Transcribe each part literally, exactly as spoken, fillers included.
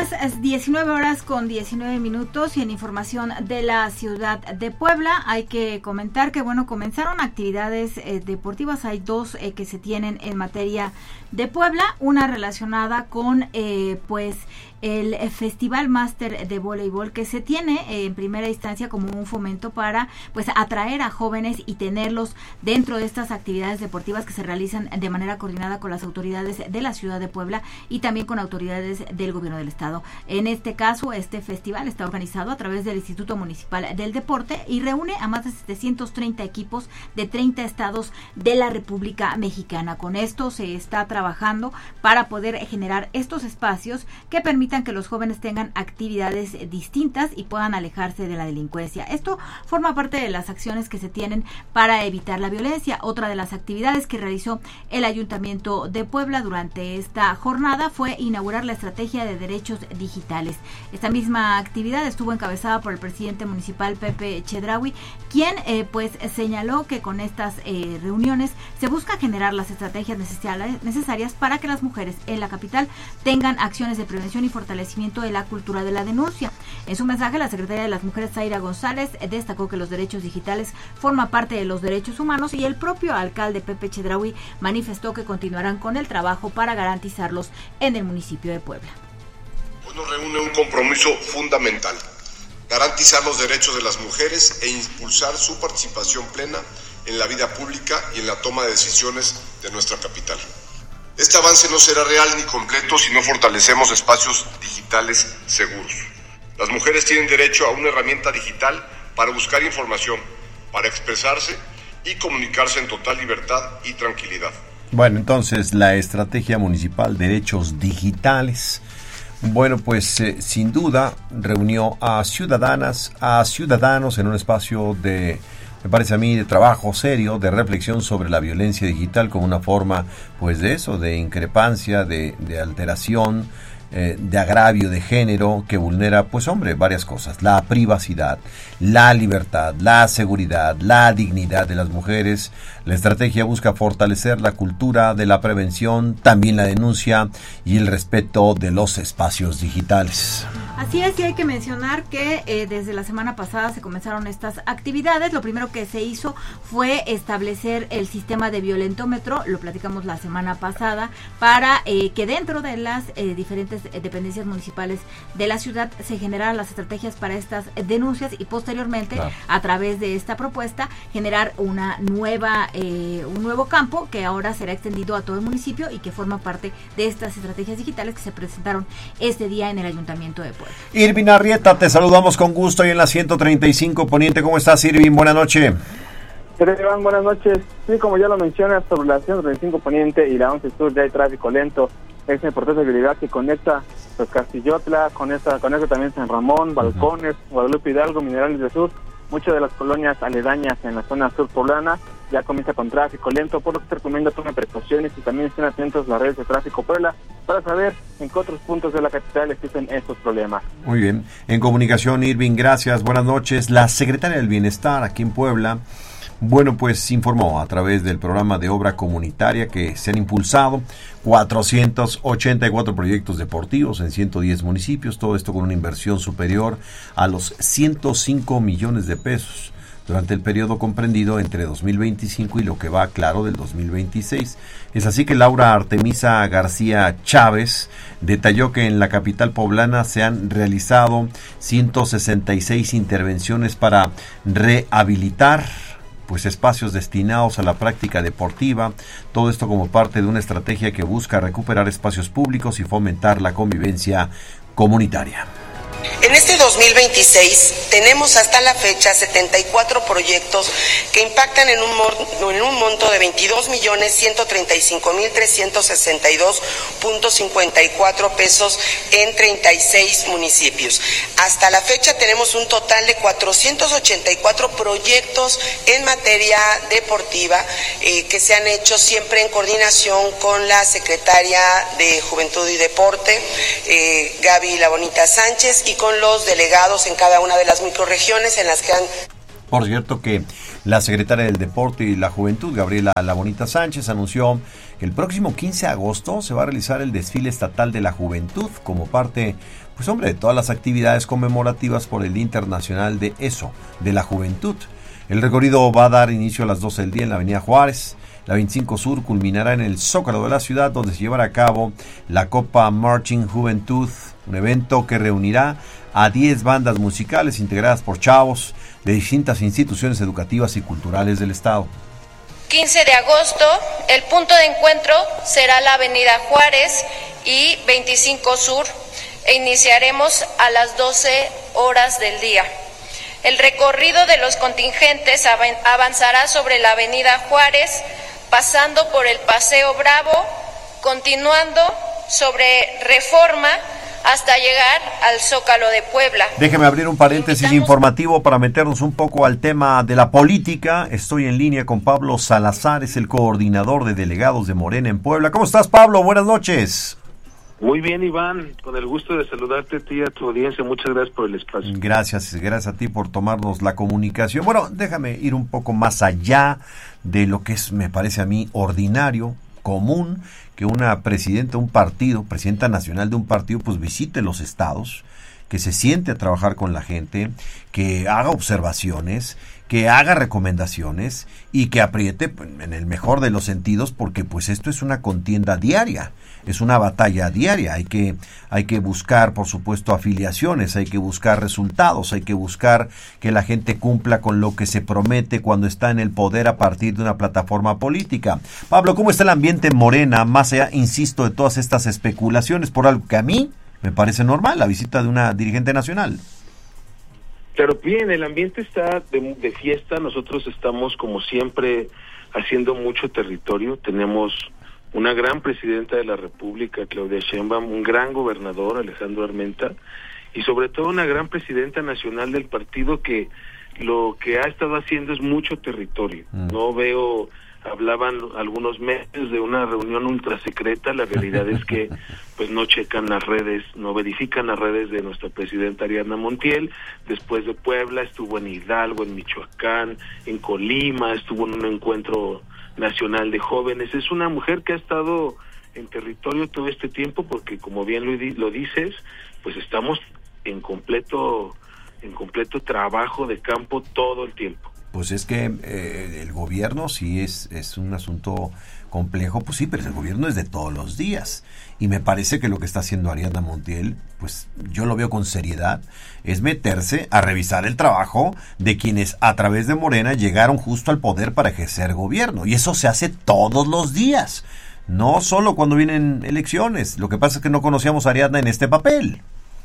las diecinueve horas con diecinueve minutos y en información de la ciudad de Puebla hay que comentar que bueno, comenzaron actividades eh, deportivas. Hay dos eh, que se tienen en materia de Puebla, una relacionada con eh, pues el Festival Máster de Voleibol, que se tiene eh, en primera instancia como un fomento para pues atraer a jóvenes y tenerlos dentro de estas actividades deportivas que se realizan de manera coordinada con las autoridades de la ciudad de Puebla y también con autoridades del gobierno del estado. En este caso, este festival está organizado a través del Instituto Municipal del Deporte y reúne a más de setecientos treinta equipos de treinta estados de la República Mexicana. Con esto se está trabajando para poder generar estos espacios que permitan que los jóvenes tengan actividades distintas y puedan alejarse de la delincuencia. Esto forma parte de las acciones que se tienen para evitar la violencia. Otra de las actividades que realizó el Ayuntamiento de Puebla durante esta jornada fue inaugurar la estrategia de derechos digitales. Esta misma actividad estuvo encabezada por el presidente municipal Pepe Chedraui, quien eh, pues señaló que con estas eh, reuniones se busca generar las estrategias necesarias para que las mujeres en la capital tengan acciones de prevención y fortalecimiento de la cultura de la denuncia. En su mensaje, la secretaria de las Mujeres, Zaira González, destacó que los derechos digitales forman parte de los derechos humanos y el propio alcalde Pepe Chedraui manifestó que continuarán con el trabajo para garantizarlos en el municipio de Puebla. Hoy nos reúne un compromiso fundamental: garantizar los derechos de las mujeres e impulsar su participación plena en la vida pública y en la toma de decisiones de nuestra capital. Este avance no será real ni completo si no fortalecemos espacios digitales seguros. Las mujeres tienen derecho a una herramienta digital para buscar información, para expresarse y comunicarse en total libertad y tranquilidad. Bueno, entonces la estrategia municipal Derechos Digitales, bueno, pues eh, sin duda reunió a ciudadanas, a ciudadanos en un espacio de, me parece a mí, de trabajo serio, de reflexión sobre la violencia digital como una forma, pues de eso, de increpancia, de, de alteración, eh, de agravio de género que vulnera, pues hombre, varias cosas: la privacidad, la libertad, la seguridad, la dignidad de las mujeres. La estrategia busca fortalecer la cultura de la prevención, también la denuncia y el respeto de los espacios digitales. Así es, y hay que mencionar que eh, desde la semana pasada se comenzaron estas actividades. Lo primero que se hizo fue establecer el sistema de violentómetro, lo platicamos la semana pasada, para eh, que dentro de las eh, diferentes eh, dependencias municipales de la ciudad se generaran las estrategias para estas eh, denuncias y posteriormente, claro, a través de esta propuesta, generar una nueva eh, un nuevo campo que ahora será extendido a todo el municipio y que forma parte de estas estrategias digitales que se presentaron este día en el Ayuntamiento de Puebla. Irving Arrieta, te saludamos con gusto ahí en la ciento treinta y cinco Poniente. ¿Cómo estás, Irving? Buenas noches. Iván, buenas noches. Sí, como ya lo mencionas, sobre la ciento treinta y cinco Poniente y la once Sur ya hay tráfico lento. Es una importante vialidad que conecta pues Castillotla, conecta, conecta también San Ramón, Balcones, uh-huh. Guadalupe Hidalgo, Minerales del Sur. Muchas de las colonias aledañas en la zona sur poblana ya comienza con tráfico lento, por lo que se recomienda tomar precauciones y también estén atentos a las redes de Tráfico Puebla para saber en qué otros puntos de la capital existen estos problemas. Muy bien. En comunicación, Irving, gracias. Buenas noches. La secretaria del Bienestar aquí en Puebla, bueno, pues informó a través del programa de obra comunitaria que se han impulsado cuatrocientos ochenta y cuatro proyectos deportivos en ciento diez municipios, todo esto con una inversión superior a los ciento cinco millones de pesos durante el periodo comprendido entre dos mil veinticinco y lo que va, claro, del dos mil veintiséis. Es así que Laura Artemisa García Chávez detalló que en la capital poblana se han realizado ciento sesenta y seis intervenciones para rehabilitar pues espacios destinados a la práctica deportiva, todo esto como parte de una estrategia que busca recuperar espacios públicos y fomentar la convivencia comunitaria. En este dos mil veintiséis tenemos hasta la fecha setenta y cuatro proyectos que impactan en un, mon- en un monto de veintidós millones ciento treinta y cinco mil trescientos sesenta y dos punto cincuenta y cuatro pesos en treinta y seis municipios. Hasta la fecha tenemos un total de cuatrocientos ochenta y cuatro proyectos en materia deportiva eh, que se han hecho siempre en coordinación con la Secretaria de Juventud y Deporte, eh, Gaby La Bonita Sánchez, y con los delegados en cada una de las microrregiones en las que han... Por cierto que la secretaria del Deporte y la Juventud, Gabriela La Bonita Sánchez, anunció que que el próximo quince de agosto se va a realizar el desfile estatal de la juventud como parte, pues hombre, de todas las actividades conmemorativas por el Día Internacional de eso, de la Juventud. El recorrido va a dar inicio a las doce del día en la Avenida Juárez. La veinticinco Sur culminará en el Zócalo de la ciudad, donde se llevará a cabo la Copa Marching Juventud, un evento que reunirá a diez bandas musicales integradas por chavos de distintas instituciones educativas y culturales del estado. quince de agosto, el punto de encuentro será la Avenida Juárez y veinticinco Sur e iniciaremos a las doce horas del día. El recorrido de los contingentes avanzará sobre la Avenida Juárez, pasando por el Paseo Bravo, continuando sobre Reforma hasta llegar al Zócalo de Puebla. Déjeme abrir un paréntesis Invitamos... informativo para meternos un poco al tema de la política. Estoy en línea con Pablo Salazar, es el coordinador de delegados de Morena en Puebla. ¿Cómo estás, Pablo? Buenas noches. Muy bien, Iván, con el gusto de saludarte a ti y a tu audiencia. Muchas gracias por el espacio. Gracias, gracias a ti por tomarnos la comunicación. Bueno, déjame ir un poco más allá de lo que es, me parece a mí, ordinario, común, que una presidenta de un partido, presidenta nacional de un partido, pues visite los estados, que se siente a trabajar con la gente, que haga observaciones, que haga recomendaciones y que apriete en el mejor de los sentidos, porque pues esto es una contienda diaria, es una batalla diaria, hay que, hay que buscar, por supuesto, afiliaciones, hay que buscar resultados, hay que buscar que la gente cumpla con lo que se promete cuando está en el poder a partir de una plataforma política. Pablo, ¿cómo está el ambiente en Morena, más allá, insisto, de todas estas especulaciones por algo que a mí me parece normal, la visita de una dirigente nacional? Claro, bien, el ambiente está de, de fiesta. Nosotros estamos, como siempre, haciendo mucho territorio. Tenemos una gran presidenta de la República, Claudia Sheinbaum, un gran gobernador, Alejandro Armenta, y sobre todo una gran presidenta nacional del partido que lo que ha estado haciendo es mucho territorio. Mm. No veo... Hablaban algunos medios de una reunión ultra secreta. La realidad es que pues no checan las redes, no verifican las redes de nuestra presidenta Ariadna Montiel. Después de Puebla estuvo en Hidalgo, en Michoacán, en Colima, estuvo en un encuentro nacional de jóvenes. Es una mujer que ha estado en territorio todo este tiempo porque, como bien lo, lo dices, pues estamos en completo, en completo trabajo de campo todo el tiempo. Pues es que eh, el gobierno sí es, es un asunto complejo, pues sí, pero el gobierno es de todos los días. Y me parece que lo que está haciendo Ariadna Montiel, pues yo lo veo con seriedad, es meterse a revisar el trabajo de quienes a través de Morena llegaron justo al poder para ejercer gobierno. Y eso se hace todos los días, no solo cuando vienen elecciones. Lo que pasa es que no conocíamos a Ariadna en este papel.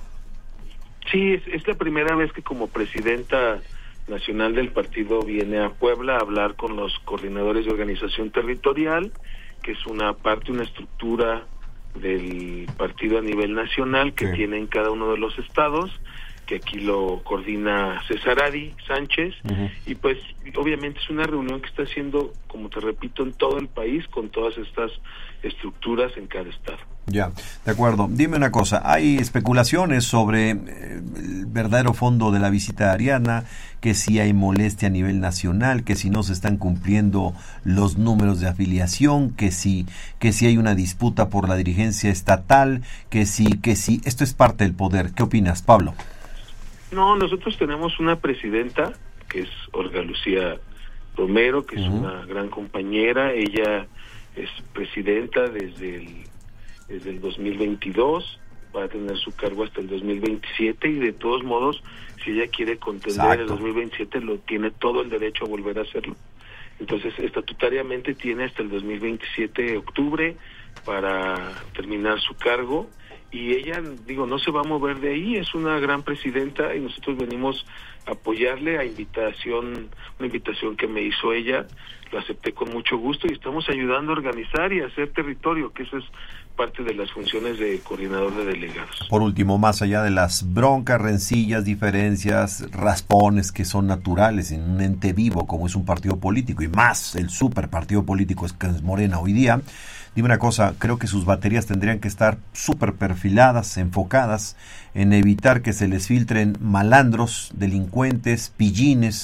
Sí, es, es la primera vez que como presidenta nacional del partido viene a Puebla a hablar con los coordinadores de organización territorial, que es una parte, una estructura del partido a nivel nacional que sí. tiene en cada uno de los estados, que aquí lo coordina César Adi Sánchez, uh-huh. y pues obviamente es una reunión que está haciendo, como te repito, en todo el país, con todas estas estructuras en cada estado. Ya, de acuerdo. Dime una cosa, hay especulaciones sobre eh, el verdadero fondo de la visita de Ariadna, que si hay molestia a nivel nacional, que si no se están cumpliendo los números de afiliación, que si, que si hay una disputa por la dirigencia estatal, que si, que si esto es parte del poder. ¿Qué opinas, Pablo? No, nosotros tenemos una presidenta, que es Olga Lucía Romero, que es uh-huh. una gran compañera. Ella es presidenta desde el desde el dos mil veintidós, va a tener su cargo hasta el dos mil veintisiete, y de todos modos, si ella quiere contender en el dos mil veintisiete, lo tiene todo el derecho a volver a hacerlo. Entonces, estatutariamente tiene hasta el dos mil veintisiete de octubre para terminar su cargo, y ella, digo, no se va a mover de ahí. Es una gran presidenta y nosotros venimos a apoyarle a invitación, una invitación que me hizo ella, lo acepté con mucho gusto y estamos ayudando a organizar y a hacer territorio, que eso es parte de las funciones de coordinador de delegados. Por último, más allá de las broncas, rencillas, diferencias, raspones que son naturales en un ente vivo como es un partido político, y más el super partido político es que es Morena hoy día, dime una cosa, creo que sus baterías tendrían que estar súper perfiladas, enfocadas en evitar que se les filtren malandros, delincuentes, pillines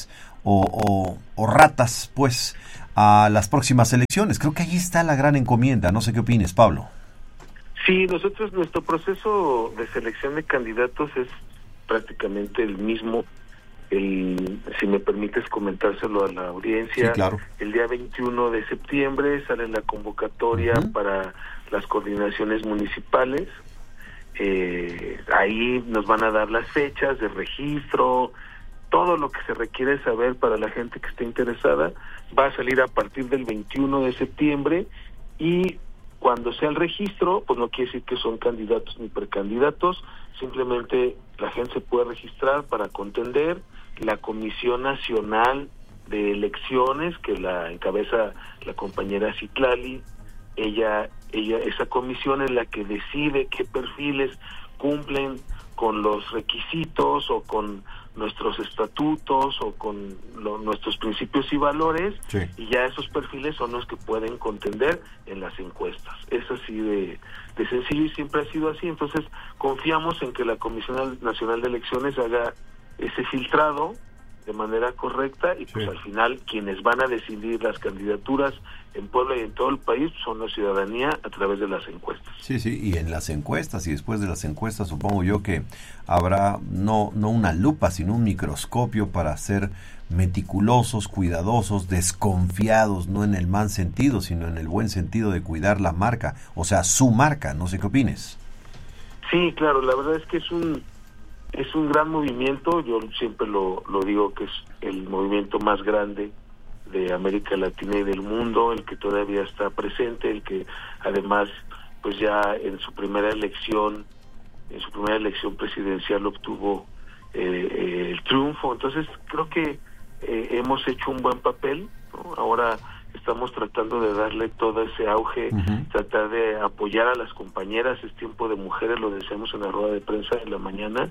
o, o, o ratas, pues, a las próximas elecciones. Creo que ahí está la gran encomienda. No sé qué opines, Pablo. Sí, nosotros, nuestro proceso de selección de candidatos es prácticamente el mismo. El, si me permites comentárselo a la audiencia, sí, claro. El día veintiuno de septiembre sale la convocatoria uh-huh. para las coordinaciones municipales. Eh, ahí nos van a dar las fechas de registro, todo lo que se requiere saber para la gente que esté interesada. Va a salir a partir del veintiuno de septiembre, y cuando sea el registro, pues no quiere decir que son candidatos ni precandidatos, simplemente la gente se puede registrar para contender. La Comisión Nacional de Elecciones, que la encabeza la compañera Citlali, ella, ella, esa comisión es la que decide qué perfiles cumplen con los requisitos o con nuestros estatutos o con lo, nuestros principios y valores, sí. Y ya esos perfiles son los que pueden contender en las encuestas. Es así de, de sencillo, y siempre ha sido así. Entonces confiamos en que la Comisión Nacional de Elecciones haga ese filtrado de manera correcta, y pues sí. Al final quienes van a decidir las candidaturas en Puebla y en todo el país son la ciudadanía a través de las encuestas. Sí, sí, y en las encuestas y después de las encuestas supongo yo que habrá no, no una lupa, sino un microscopio para ser meticulosos, cuidadosos, desconfiados, no en el mal sentido, sino en el buen sentido de cuidar la marca, o sea, su marca. No sé qué opines. Sí, claro, la verdad es que es un es un gran movimiento. Yo siempre lo, lo digo que es el movimiento más grande de América Latina y del mundo, el que todavía está presente, el que además pues ya en su primera elección, en su primera elección presidencial obtuvo eh, eh, el triunfo. Entonces creo que eh, hemos hecho un buen papel, ¿no? Ahora estamos tratando de darle todo ese auge, uh-huh. tratar de apoyar a las compañeras. Es tiempo de mujeres, lo decíamos en la rueda de prensa de la mañana,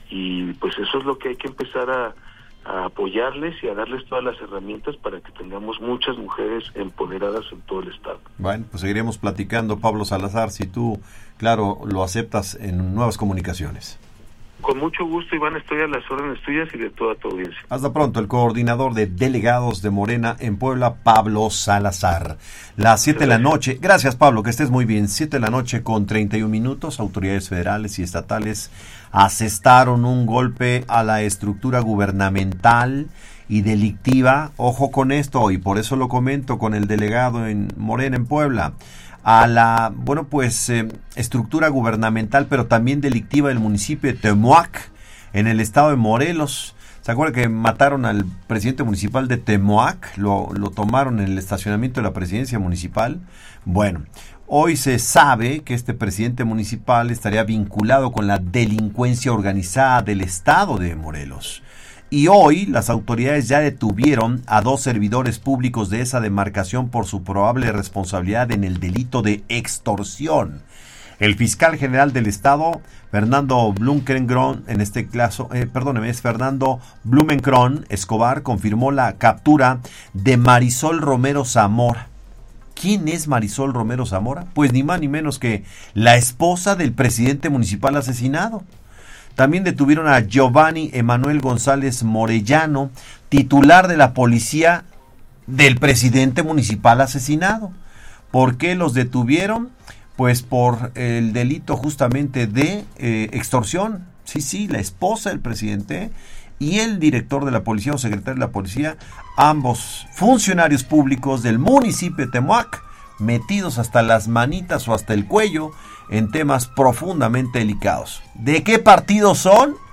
y pues eso es lo que hay que empezar a, a apoyarles y a darles todas las herramientas para que tengamos muchas mujeres empoderadas en todo el estado. Bueno, pues seguiremos platicando, Pablo Salazar, si tú, claro, lo aceptas en Nuevas Comunicaciones. Con mucho gusto, Iván, estoy a las órdenes tuyas y de toda tu audiencia. Hasta pronto, el coordinador de delegados de Morena en Puebla, Pablo Salazar. Las siete de la noche, gracias Pablo, que estés muy bien, siete de la noche con treinta y un minutos, autoridades federales y estatales asestaron un golpe a la estructura gubernamental y delictiva. Ojo con esto, y por eso lo comento con el delegado en Morena en Puebla, a la, bueno, pues, eh, estructura gubernamental, pero también delictiva del municipio de Temoac, en el estado de Morelos. ¿Se acuerdan que mataron al presidente municipal de Temoac? Lo, lo tomaron en el estacionamiento de la presidencia municipal. Bueno, hoy se sabe que este presidente municipal estaría vinculado con la delincuencia organizada del estado de Morelos. Y hoy las autoridades ya detuvieron a dos servidores públicos de esa demarcación por su probable responsabilidad en el delito de extorsión. El fiscal general del estado, Fernando Blumenkron, en este caso, eh, perdóneme, es Fernando Blumenkron Escobar, confirmó la captura de Marisol Romero Zamora. ¿Quién es Marisol Romero Zamora? Pues ni más ni menos que la esposa del presidente municipal asesinado. También detuvieron a Giovanni Emanuel González Morellano, titular de la policía del presidente municipal asesinado. ¿Por qué los detuvieron? Pues por el delito justamente de eh, extorsión. Sí, sí, la esposa del presidente y el director de la policía o secretario de la policía, ambos funcionarios públicos del municipio de Temoac, metidos hasta las manitas o hasta el cuello en temas profundamente delicados. ¿De qué partido son?